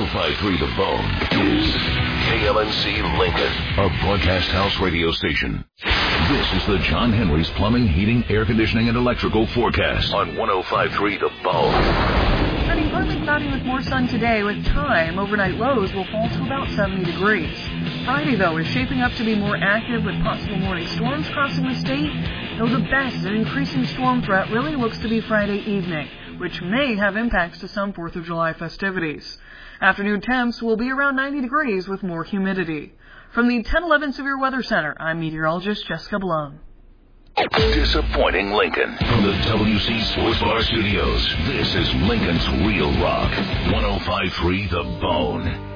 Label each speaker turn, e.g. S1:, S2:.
S1: 105.3 The Bone is KLNC Lincoln, a broadcast house radio station. This is the John Henry's Plumbing, Heating, Air Conditioning, and Electrical forecast on 105.3 The Bone.
S2: Sunny, partly cloudy with more sun today. With time, overnight lows will fall to about 70 degrees. Friday, though, is shaping up to be more active with possible morning storms crossing the state, though the best and increasing storm threat really looks to be Friday evening, which may have impacts to some 4th of July festivities. Afternoon temps will be around 90 degrees with more humidity. From the 1011 Severe Weather Center, I'm meteorologist Jessica Blone.
S1: Disappointing Lincoln. From the WC Sports Bar Studios, this is Lincoln's Real Rock. 105.3 The Bone.